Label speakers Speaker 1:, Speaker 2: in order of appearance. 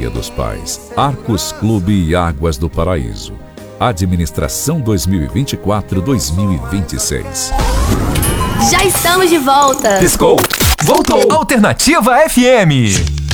Speaker 1: Dia dos Pais. Arcos Clube e Águas do Paraíso. Administração 2024-2026.
Speaker 2: Já estamos de volta.
Speaker 3: Piscou. Voltou. Alternativa FM.